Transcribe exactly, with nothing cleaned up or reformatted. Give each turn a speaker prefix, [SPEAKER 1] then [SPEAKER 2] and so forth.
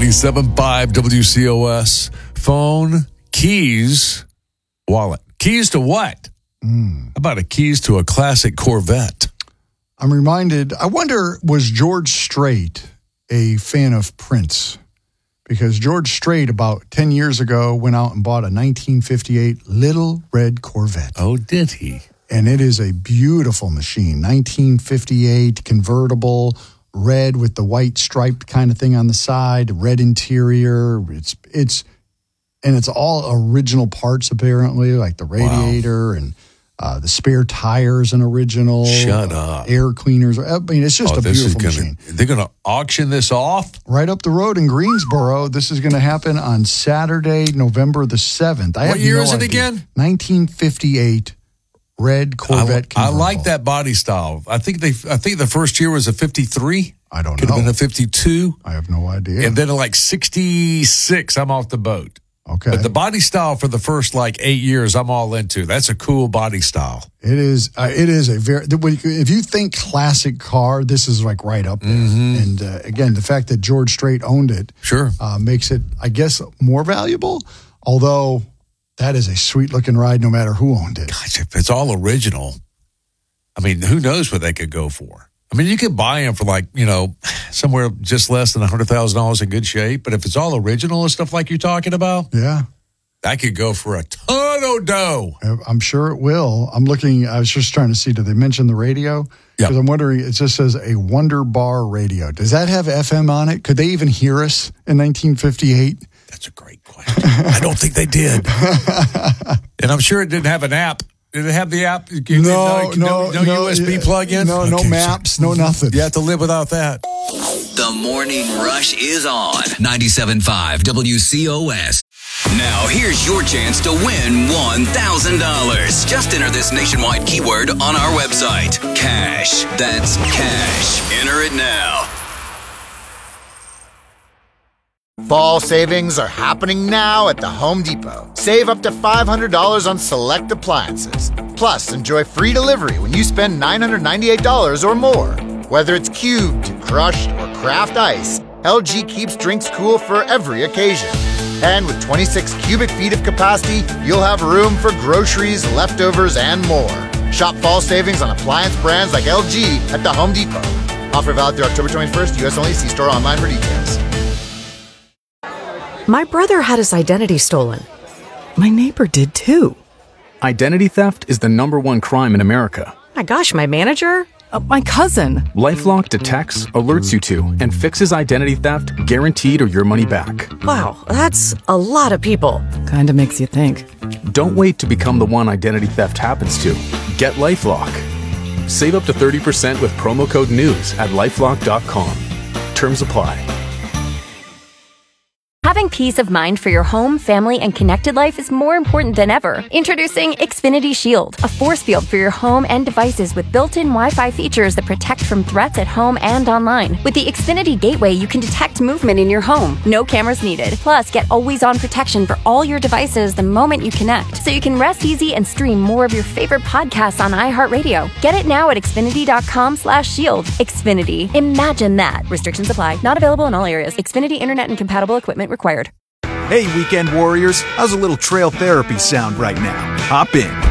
[SPEAKER 1] ninety-seven point five W C O S. Phone, keys, wallet. Keys to what?
[SPEAKER 2] Mm.
[SPEAKER 1] How about a keys to a classic Corvette?
[SPEAKER 2] I'm reminded, I wonder, was George Strait a fan of Prince? Because George Strait, about ten years ago, went out and bought a nineteen fifty-eight Little Red Corvette.
[SPEAKER 1] Oh, did he?
[SPEAKER 2] And it is a beautiful machine. nineteen fifty-eight, convertible, red with the white striped kind of thing on the side, red interior. It's, it's, and it's all original parts, apparently, like the radiator wow. and uh, the spare tires and original.
[SPEAKER 1] Shut
[SPEAKER 2] uh,
[SPEAKER 1] up.
[SPEAKER 2] Air cleaners. I mean, it's just
[SPEAKER 1] oh,
[SPEAKER 2] a beautiful
[SPEAKER 1] gonna,
[SPEAKER 2] machine.
[SPEAKER 1] They're going to auction this off?
[SPEAKER 2] Right up the road in Greensboro. This is going to happen on Saturday, November the seventh. I
[SPEAKER 1] what
[SPEAKER 2] have
[SPEAKER 1] year
[SPEAKER 2] no
[SPEAKER 1] is it
[SPEAKER 2] idea.
[SPEAKER 1] again?
[SPEAKER 2] nineteen fifty-eight red Corvette
[SPEAKER 1] I, I like that body style. I think they. I think the first year was a fifty-three.
[SPEAKER 2] I don't
[SPEAKER 1] Could
[SPEAKER 2] know.
[SPEAKER 1] have been a fifty-two.
[SPEAKER 2] I have no idea.
[SPEAKER 1] And then at like sixty-six, I'm off the boat.
[SPEAKER 2] Okay.
[SPEAKER 1] But the body style for the first like eight years, I'm all into. That's a cool body style.
[SPEAKER 2] It is. Uh, it is a very. If you think classic car, this is like right up there.
[SPEAKER 1] Mm-hmm.
[SPEAKER 2] And uh, again, the fact that George Strait owned it,
[SPEAKER 1] sure,
[SPEAKER 2] uh, makes it, I guess, more valuable. Although that is a sweet looking ride, no matter who owned it.
[SPEAKER 1] Gosh, if it's all original, I mean, who knows what they could go for? I mean, you could buy them for like, you know, somewhere just less than one hundred thousand dollars in good shape. But if it's all original and stuff like you're talking about,
[SPEAKER 2] yeah,
[SPEAKER 1] that could go for a ton of dough.
[SPEAKER 2] I'm sure it will. I'm looking, I was just trying to see, did they mention the radio? Because yep. I'm wondering, it just says a Wonder Bar radio. Does that have F M on it? Could they even hear us in nineteen fifty-eight?
[SPEAKER 1] That's a great question. I don't think they did. And I'm sure it didn't have an app. Did it have the app?
[SPEAKER 2] No,
[SPEAKER 1] no,
[SPEAKER 2] no,
[SPEAKER 1] no, no U S B plug-in?
[SPEAKER 2] No,
[SPEAKER 1] okay,
[SPEAKER 2] no maps,
[SPEAKER 1] so,
[SPEAKER 2] no nothing.
[SPEAKER 1] You have to live without that.
[SPEAKER 3] The Morning Rush is on ninety-seven point five W C O S. Now, here's your chance to win one thousand dollars. Just enter this nationwide keyword on our website. Cash. That's cash. Enter it now.
[SPEAKER 4] Fall savings are happening now at the Home Depot. Save up to five hundred dollars on select appliances. Plus, enjoy free delivery when you spend nine hundred ninety-eight dollars or more. Whether it's cubed, crushed, or craft ice, L G keeps drinks cool for every occasion. And with twenty-six cubic feet of capacity, you'll have room for groceries, leftovers, and more. Shop fall savings on appliance brands like L G at the Home Depot. Offer valid through October twenty-first, U S only. See store online for details.
[SPEAKER 5] My brother had his identity stolen. My neighbor did too.
[SPEAKER 6] Identity theft is the number one crime in America.
[SPEAKER 5] My gosh, my manager? Uh, my cousin.
[SPEAKER 6] LifeLock detects, alerts you to, and fixes identity theft guaranteed or your money back.
[SPEAKER 5] Wow, that's a lot of people. Kinda makes you think.
[SPEAKER 6] Don't wait to become the one identity theft happens to. Get LifeLock. Save up to thirty percent with promo code NEWS at lifelock dot com. Terms apply.
[SPEAKER 7] Having peace of mind for your home, family, and connected life is more important than ever. Introducing Xfinity Shield, a force field for your home and devices with built-in Wi-Fi features that protect from threats at home and online. With the Xfinity Gateway, you can detect movement in your home. No cameras needed. Plus, get always-on protection for all your devices the moment you connect, so you can rest easy and stream more of your favorite podcasts on iHeartRadio. Get it now at Xfinity dot com slash shield. Xfinity. Imagine that. Restrictions apply. Not available in all areas. Xfinity Internet and compatible equipment required.
[SPEAKER 8] Hey, weekend warriors, how's a little trail therapy sound right now? Hop in.